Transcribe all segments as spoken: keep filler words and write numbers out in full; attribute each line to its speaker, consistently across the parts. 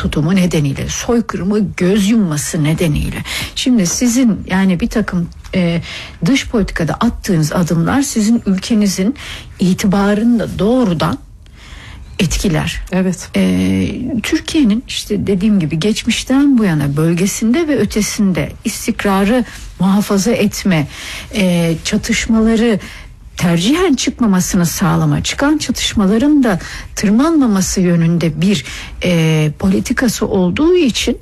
Speaker 1: tutumu nedeniyle, soykırımı göz yumması nedeniyle. Şimdi sizin yani bir takım e, dış politikada attığınız adımlar sizin ülkenizin itibarını da doğrudan etkiler.
Speaker 2: Evet.
Speaker 1: Ee, Türkiye'nin işte dediğim gibi geçmişten bu yana bölgesinde ve ötesinde istikrarı muhafaza etme, e, çatışmaları tercihen çıkmamasını sağlama, çıkan çatışmaların da tırmanmaması yönünde bir e, politikası olduğu için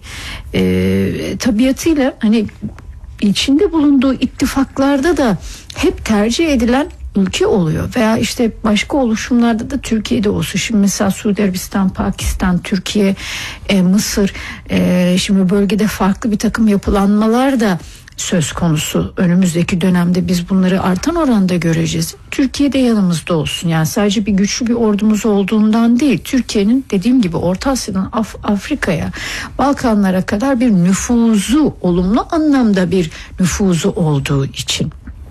Speaker 1: e, tabiatıyla hani içinde bulunduğu ittifaklarda da hep tercih edilen ülke oluyor veya işte başka oluşumlarda da Türkiye'de olsun. Şimdi mesela Suudi Arabistan, Pakistan, Türkiye, e, Mısır, e, şimdi bölgede farklı bir takım yapılanmalar da söz konusu. Önümüzdeki dönemde biz bunları artan oranda göreceğiz. Türkiye'de yanımızda olsun. Yani sadece bir güçlü bir ordumuz olduğundan değil. Türkiye'nin dediğim gibi Orta Asya'dan Af- Afrika'ya, Balkanlara kadar bir nüfuzu, olumlu anlamda bir nüfuzu olduğu için.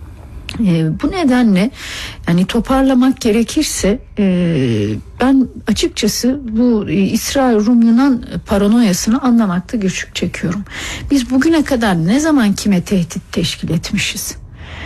Speaker 1: E, bu nedenle yani toparlamak gerekirse e, ben açıkçası bu e, İsrail Rum Yunan paranoyasını anlamakta güçlük çekiyorum. Biz bugüne kadar ne zaman kime tehdit teşkil etmişiz?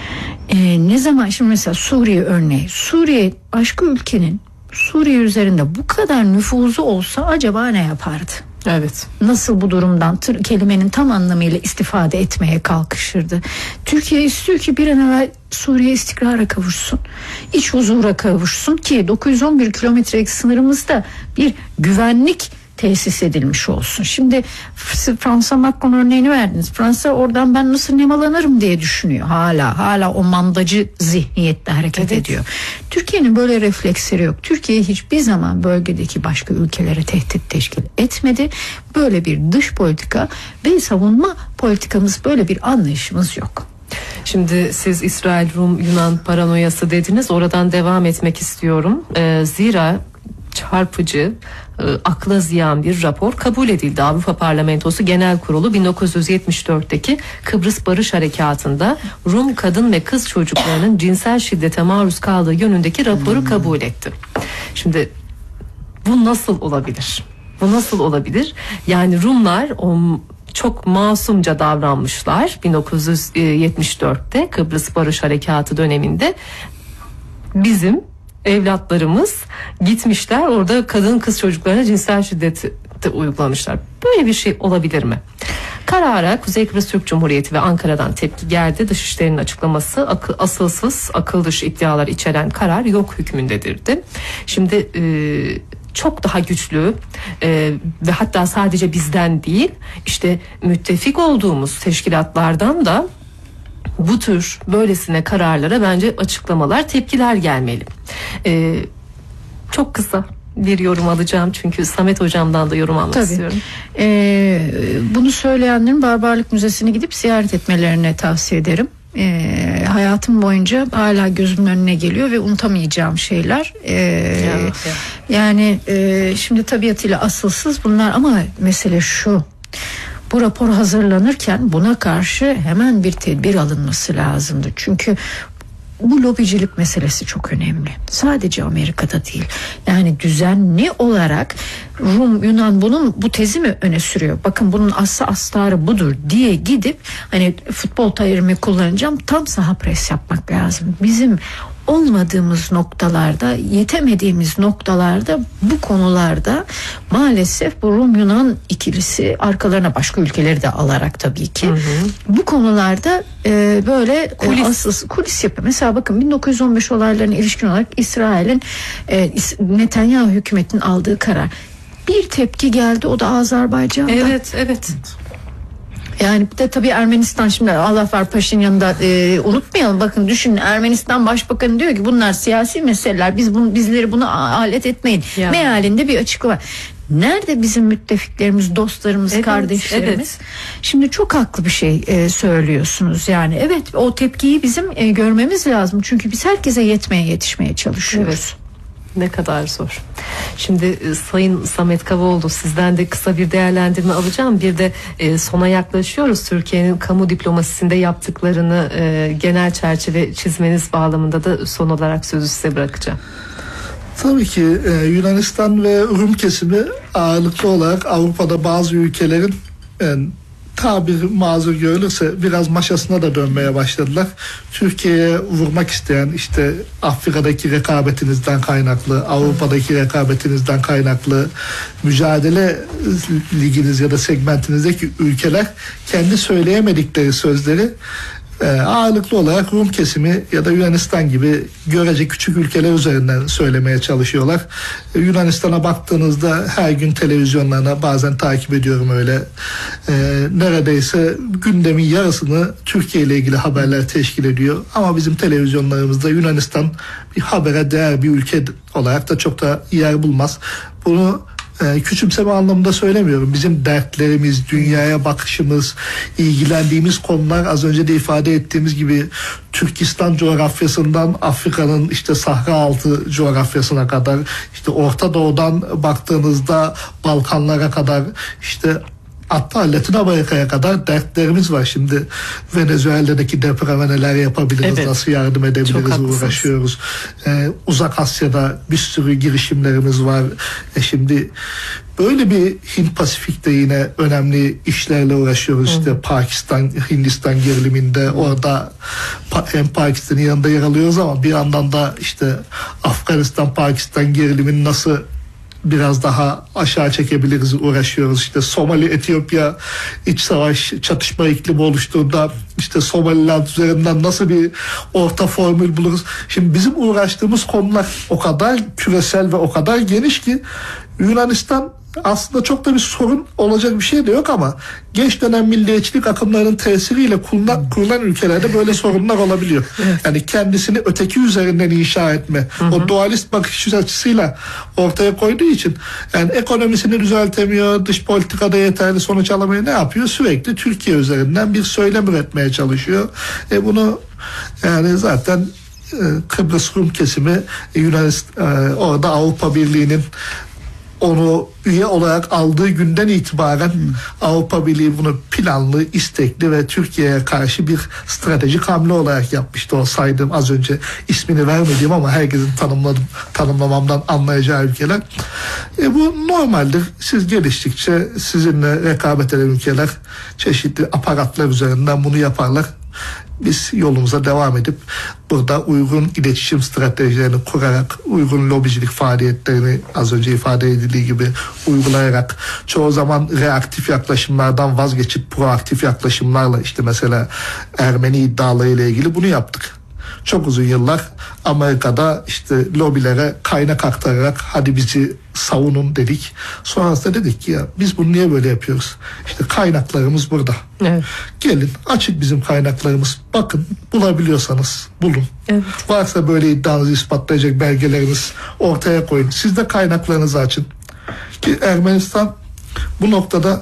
Speaker 1: E, ne zaman şimdi mesela Suriye örneği. Suriye başka ülkenin Suriye üzerinde bu kadar nüfuzu olsa acaba ne yapardı?
Speaker 2: Evet.
Speaker 1: Nasıl bu durumdan tır, kelimenin tam anlamıyla istifade etmeye kalkışırdı? Türkiye istiyor ki bir an evvel Suriye istikrara kavuşsun. İç huzura kavuşsun ki dokuz yüz on bir kilometrelik sınırımızda bir güvenlik tesis edilmiş olsun. Şimdi Fransa Macron örneğini verdiniz. Fransa oradan ben nasıl nemalanırım diye düşünüyor. Hala hala o mandacı zihniyette hareket evet. ediyor. Türkiye'nin böyle refleksleri yok. Türkiye hiçbir zaman bölgedeki başka ülkelere tehdit teşkil etmedi. Böyle bir dış politika ve savunma politikamız, böyle bir anlayışımız yok.
Speaker 2: Şimdi siz İsrail Rum Yunan paranoyası dediniz. Oradan devam etmek istiyorum. Ee, zira çarpıcı, e, akla ziyan bir rapor kabul edildi. Avrupa Parlamentosu Genel Kurulu bin dokuz yüz yetmiş dörtteki Kıbrıs Barış Harekatı'nda Rum kadın ve kız çocuklarının cinsel şiddete maruz kaldığı yönündeki raporu kabul etti. Şimdi bu nasıl olabilir? Bu nasıl olabilir? Yani Rumlar o çok masumca davranmışlar bin dokuz yüz yetmiş dörtte Kıbrıs Barış Harekatı döneminde. Bizim evlatlarımız gitmişler orada kadın kız çocuklarına cinsel şiddeti uygulamışlar. Böyle bir şey olabilir mi? Karara Kuzey Kıbrıs Türk Cumhuriyeti ve Ankara'dan tepki geldi. Dışişleri'nin açıklaması akıl, asılsız, akıl dışı iddialar içeren karar yok hükmündedirdi. Şimdi e, çok daha güçlü e, ve hatta sadece bizden değil, işte müttefik olduğumuz teşkilatlardan da bu tür böylesine kararlara bence açıklamalar, tepkiler gelmeli. Ee, çok kısa bir yorum alacağım çünkü Samet hocamdan da yorum almak
Speaker 1: Tabii.
Speaker 2: istiyorum.
Speaker 1: Ee, bunu söyleyenlerin Barbarlık Müzesi'ni gidip ziyaret etmelerini tavsiye ederim. Ee, hayatım boyunca hala gözümün önüne geliyor ve unutamayacağım şeyler. Ee, ya, ya. Yani e, şimdi tabiatıyla asılsız bunlar ama mesele şu. Bu rapor hazırlanırken buna karşı hemen bir tedbir alınması lazımdı. Çünkü bu lobicilik meselesi çok önemli. Sadece Amerika'da değil. Yani düzenli olarak Rum, Yunan bunun bu tezi mi öne sürüyor? Bakın bunun aslı astarı budur diye gidip hani futbol tabirimi kullanacağım, tam saha pres yapmak lazım. Bizim olmadığımız noktalarda, yetemediğimiz noktalarda, bu konularda maalesef bu Rum Yunan ikilisi arkalarına başka ülkeleri de alarak tabii ki hı hı. bu konularda e, böyle kulis. E, asıl, kulis yapıyor. Mesela bakın bin dokuz yüz on beş olaylarına ilişkin olarak İsrail'in e, Netanyahu hükümetinin aldığı karar. Bir tepki geldi, o da Azerbaycan'da.
Speaker 2: Evet, evet.
Speaker 1: Yani bir de tabii Ermenistan, şimdi Allah var Paşinyan'ı da e, unutmayalım. Bakın düşünün, Ermenistan Başbakanı diyor ki bunlar siyasi meseleler, biz bunu, bizleri buna alet etmeyin. Ya. Mealinde bir açıklama. Nerede bizim müttefiklerimiz, dostlarımız, evet, kardeşlerimiz? Evet. Şimdi çok haklı bir şey e, söylüyorsunuz. Yani evet, o tepkiyi bizim e, görmemiz lazım. Çünkü biz herkese yetmeye, yetişmeye çalışıyoruz.
Speaker 2: Evet. Ne kadar zor. Şimdi Sayın Samet Kavaoğlu, sizden de kısa bir değerlendirme alacağım. Bir de e, sona yaklaşıyoruz. Türkiye'nin kamu diplomasisinde yaptıklarını e, genel çerçeve çizmeniz bağlamında da son olarak sözü size bırakacağım.
Speaker 3: Tabii ki e, Yunanistan ve Rum kesimi ağırlıklı olarak Avrupa'da bazı ülkelerin yani, tabir mazur görülürse biraz maşasına da dönmeye başladılar. Türkiye'ye vurmak isteyen işte Afrika'daki rekabetinizden kaynaklı, Avrupa'daki rekabetinizden kaynaklı mücadele liginiz ya da segmentinizdeki ülkeler kendi söyleyemedikleri sözleri e, ağırlıklı olarak Rum kesimi ya da Yunanistan gibi görece küçük ülkeler üzerinden söylemeye çalışıyorlar. E, Yunanistan'a baktığınızda her gün televizyonlarına bazen takip ediyorum öyle. E, neredeyse gündemin yarısını Türkiye ile ilgili haberler teşkil ediyor. Ama bizim televizyonlarımızda Yunanistan bir habere değer bir ülke olarak da çok da yer bulmaz. Bunu Ee, küçümseme anlamında söylemiyorum. Bizim dertlerimiz, dünyaya bakışımız, ilgilendiğimiz konular az önce de ifade ettiğimiz gibi Türkistan coğrafyasından Afrika'nın işte Sahra altı coğrafyasına kadar, işte Orta Doğu'dan baktığınızda Balkanlara kadar, işte hatta Latin Amerika'ya kadar dertlerimiz var. Şimdi Venezuela'daki depreme neler yapabiliriz, evet, nasıl yardım edebiliriz uğraşıyoruz. Ee, Uzak Asya'da bir sürü girişimlerimiz var. E şimdi böyle bir Hint Pasifik'te yine önemli işlerle uğraşıyoruz. Hı. İşte Pakistan, Hindistan geriliminde orada hem Pakistan'ın yanında yer alıyoruz ama bir yandan da işte Afganistan, Pakistan gerilimini nasıl biraz daha aşağı çekebiliriz uğraşıyoruz. İşte Somali, Etiyopya iç savaş çatışma iklimi oluştuğunda işte Somaliland üzerinden nasıl bir orta formül buluruz. Şimdi bizim uğraştığımız konular o kadar küresel ve o kadar geniş ki Yunanistan aslında çok da bir sorun olacak bir şey de yok ama geç dönem milliyetçilik akımlarının tesiriyle kurulan, kurulan ülkelerde böyle sorunlar olabiliyor. Evet. Yani kendisini öteki üzerinden inşa etme, hı hı, o dualist bakış açısıyla ortaya koyduğu için yani ekonomisini düzeltemiyor, dış politikada yeterli sonuç alamıyor, ne yapıyor? Sürekli Türkiye üzerinden bir söylem üretmeye çalışıyor. E bunu yani zaten e, Kıbrıs Rum kesimi e, Yunanistan e, orada Avrupa Birliği'nin onu üye olarak aldığı günden itibaren hmm. Avrupa Birliği bunu planlı, istekli ve Türkiye'ye karşı bir stratejik hamle olarak yapmıştı. O saydığım az önce ismini vermediğim ama herkesin tanımladım, tanımlamamdan anlayacağı ülkeler. E bu normaldir. Siz geliştikçe sizinle rekabet eden ülkeler çeşitli aparatlar üzerinden bunu yaparlar. Biz yolumuza devam edip burada uygun iletişim stratejilerini kurarak, uygun lobicilik faaliyetlerini az önce ifade edildiği gibi uygulayarak, çoğu zaman reaktif yaklaşımlardan vazgeçip proaktif yaklaşımlarla, işte mesela Ermeni iddialarıyla ilgili bunu yaptık. Çok uzun yıllar Amerika'da işte lobilere kaynak aktararak hadi bizi savunun dedik. Sonrasında dedik ki ya biz bunu niye böyle yapıyoruz? İşte kaynaklarımız burada. Evet. Gelin açık bizim kaynaklarımız. Bakın bulabiliyorsanız bulun. Evet. Varsa böyle iddianızı ispatlayacak belgeleriniz ortaya koyun. Siz de kaynaklarınızı açın. Ki Ermenistan bu noktada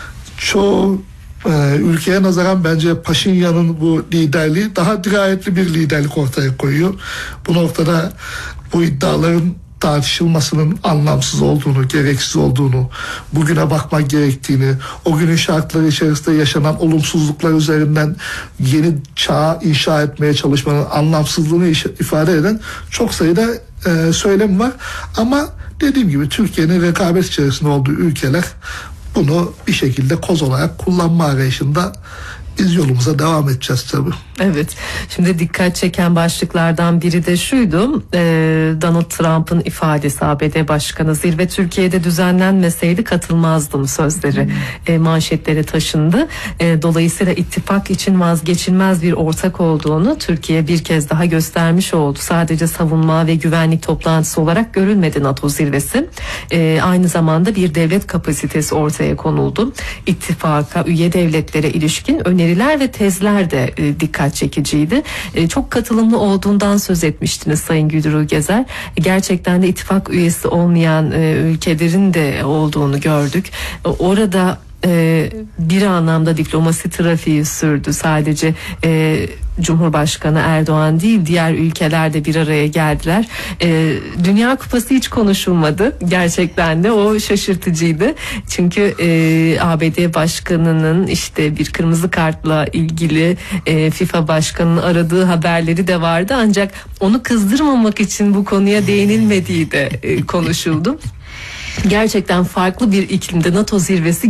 Speaker 3: çoğu Ee, ülkeye nazaran bence Paşinyan'ın bu liderliği daha dirayetli bir liderlik ortaya koyuyor. Bu noktada bu iddiaların tartışılmasının anlamsız olduğunu, gereksiz olduğunu, bugüne bakmak gerektiğini, o günün şartları içerisinde yaşanan olumsuzluklar üzerinden yeni çağ inşa etmeye çalışmanın anlamsızlığını ifade eden çok sayıda e, söylem var. Ama dediğim gibi Türkiye'nin rekabet içerisinde olduğu ülkeler bunu bir şekilde koz olarak kullanma arayışında biz yolumuza devam edeceğiz tabii.
Speaker 2: Evet. Şimdi dikkat çeken başlıklardan biri de şuydu. E, Donald Trump'ın ifadesi, A B D Başkanı, zirve Türkiye'de düzenlenmeseydi katılmazdım sözleri hmm. e, manşetlere taşındı. E, dolayısıyla ittifak için vazgeçilmez bir ortak olduğunu Türkiye bir kez daha göstermiş oldu. Sadece savunma ve güvenlik toplantısı olarak görülmedi NATO zirvesi. E, aynı zamanda bir devlet kapasitesi ortaya konuldu. İttifaka, üye devletlere ilişkin öneriler ve tezler de e, dikkat çekiciydi. E, çok katılımlı olduğundan söz etmiştiniz Sayın Güdürü Gezer. E, gerçekten de ittifak üyesi olmayan e, ülkelerin de olduğunu gördük. E, orada e, bir anlamda diplomasi trafiği sürdü. Sadece e, Cumhurbaşkanı Erdoğan değil, diğer ülkeler de bir araya geldiler. E, Dünya Kupası hiç konuşulmadı. Gerçekten de o şaşırtıcıydı. Çünkü e, A B D Başkanı'nın işte bir kırmızı kartla ilgili e, FIFA Başkanı'nın aradığı haberleri de vardı. Ancak onu kızdırmamak için bu konuya değinilmediği de e, konuşuldu. Gerçekten farklı bir iklimde NATO zirvesi